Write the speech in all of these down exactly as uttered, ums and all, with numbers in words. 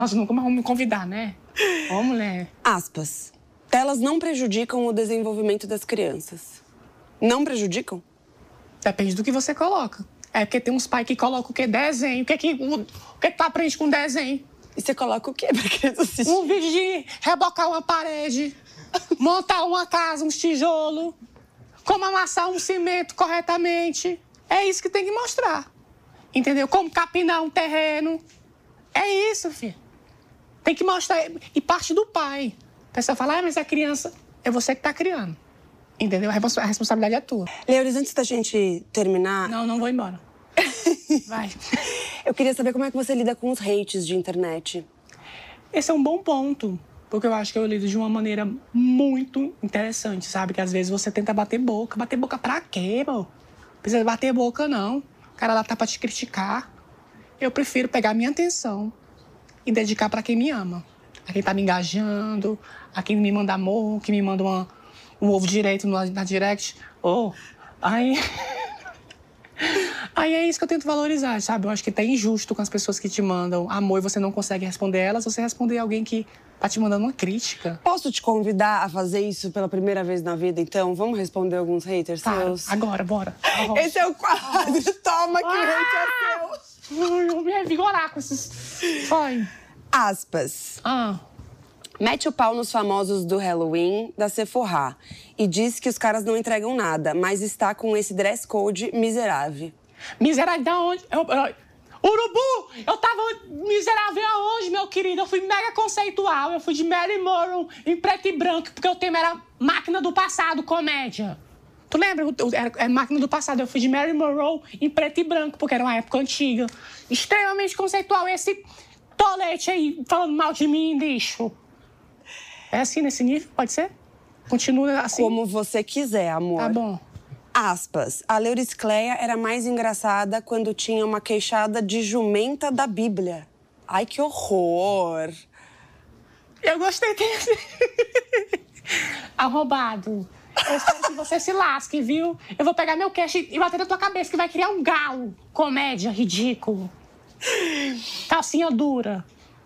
Nós nunca vamos me convidar, né? Ô, mulher. Aspas. Telas não prejudicam o desenvolvimento das crianças. Não prejudicam? Depende do que você coloca. É porque tem uns pais que colocam o quê? Desenho. O que que, o, o que, que tu aprende com desenho? E você coloca o quê pra criança assistir? Um vídeo de rebocar uma parede, montar uma casa, uns tijolos, como amassar um cimento corretamente. É isso que tem que mostrar. Entendeu? Como capinar um terreno. É isso, filho. Tem que mostrar. E parte do pai. A pessoa fala, ah, mas a criança é você que tá criando. Entendeu? A responsabilidade é tua. Leoris, antes da gente terminar... Não, não vou embora. Vai. Eu queria saber como é que você lida com os hates de internet. Esse é um bom ponto. Porque eu acho que eu lido de uma maneira muito interessante, sabe? Que às vezes você tenta bater boca. Bater boca pra quê, pô? Não precisa bater boca, não. O cara lá tá pra te criticar. Eu prefiro pegar minha atenção e dedicar pra quem me ama. A quem tá me engajando, a quem me manda amor, que me manda uma, um ovo direito na, na direct. Oh, aí... Aí é isso que eu tento valorizar, sabe? Eu acho que tá injusto com as pessoas que te mandam amor e você não consegue responder elas, você responder alguém que tá te mandando uma crítica. Posso te convidar a fazer isso pela primeira vez na vida, então? Vamos responder alguns haters tá, seus? Agora, bora. Esse é o quadro. Toma que ah! hate é seu. Eu me revigorar com esses... Vai. Aspas. Ah. Mete o pau nos famosos do Halloween, da Sephora, e diz que os caras não entregam nada, mas está com esse dress code miserável. Miserável da onde? Eu, eu, Urubu! Eu tava miserável aonde, meu querido? Eu fui mega conceitual, eu fui de Mary Monroe em preto e branco, porque o tema era máquina do passado, comédia. Tu lembra? Era, era máquina do passado, eu fui de Mary Monroe em preto e branco, porque era uma época antiga. Extremamente conceitual, esse tolete aí falando mal de mim, lixo. É assim, nesse nível? Pode ser? Continua assim? Como você quiser, amor. Tá bom. Aspas. A Leuricleia era mais engraçada quando tinha uma queixada de jumenta da Bíblia. Ai, que horror. Eu gostei desse. Arrombado. Eu espero que você se lasque, viu? Eu vou pegar meu queixo e bater na tua cabeça, que vai criar um galo. Comédia, ridículo. Calcinha dura.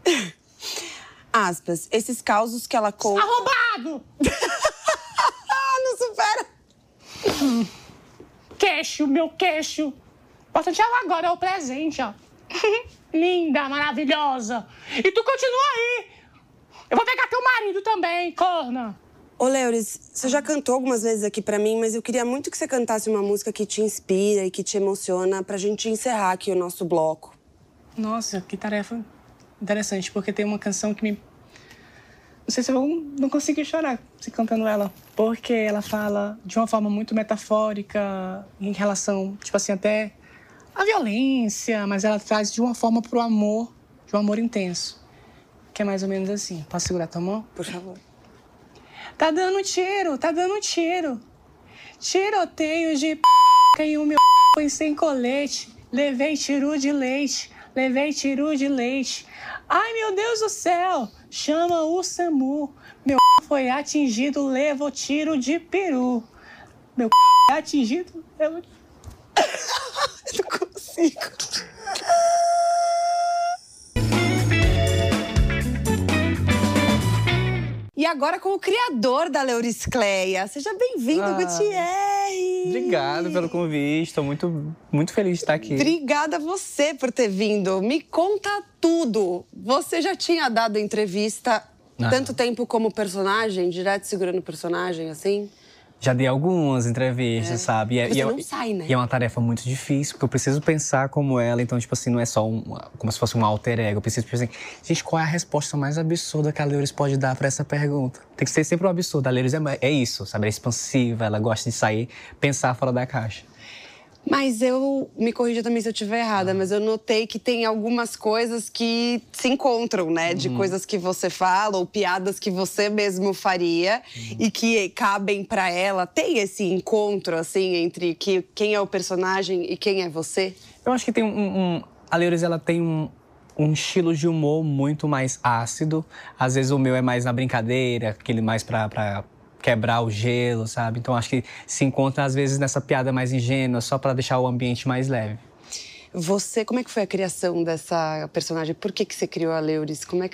Aspas, esses causos que ela conta... Arrombado! Não supera! Hum. Queixo, meu queixo. O importante é o agora, é o presente, ó. Linda, maravilhosa. E tu continua aí. Eu vou pegar teu marido também, corna. Ô, Leoris, você já cantou algumas vezes aqui pra mim, mas eu queria muito que você cantasse uma música que te inspira e que te emociona pra gente encerrar aqui o nosso bloco. Nossa, que tarefa interessante, porque tem uma canção que me... Não sei se eu não consigo chorar se cantando ela, porque ela fala de uma forma muito metafórica em relação, tipo assim, até à violência, mas ela traz de uma forma pro amor, de um amor intenso, que é mais ou menos assim. Posso segurar tua mão? Por favor. Tá dando tiro, tá dando tiro. Tiroteio de p... em o meu foi sem colete. Levei tiro de leite, levei tiro de leite. Ai, meu Deus do céu, chama o SAMU. Meu foi atingido, levou tiro de peru. Meu é atingido, levou... Eu não consigo. E agora com o criador da Leuricleia. Seja bem-vindo, ah, Gutierre! Obrigado pelo convite. Estou muito, muito feliz de estar aqui. Obrigada a você por ter vindo. Me conta tudo. Você já tinha dado entrevista ah. tanto tempo como personagem, direto segurando personagem, assim? Já dei algumas entrevistas, é. sabe? E, Você e não é, sai, né? E é uma tarefa muito difícil, porque eu preciso pensar como ela. Então, tipo assim, não é só um, como se fosse um alter ego. Eu preciso pensar assim, gente, qual é a resposta mais absurda que a Leuris pode dar pra essa pergunta? Tem que ser sempre um absurdo. A Leuris é, é isso, sabe? Ela é expansiva, ela gosta de sair, pensar fora da caixa. Mas eu, me corrija também se eu estiver errada, mas eu notei que tem algumas coisas que se encontram, né? De uhum. coisas que você fala ou piadas que você mesmo faria uhum. e que cabem pra ela. Tem esse encontro, assim, entre que, quem é o personagem e quem é você? Eu acho que tem um... um a Leuris, ela tem um, um estilo de humor muito mais ácido. Às vezes o meu é mais na brincadeira, aquele mais pra... pra quebrar o gelo, sabe? Então acho que se encontra às vezes nessa piada mais ingênua, só para deixar o ambiente mais leve. Você, como é que foi a criação dessa personagem? Por que que você criou a Leuris? Como é que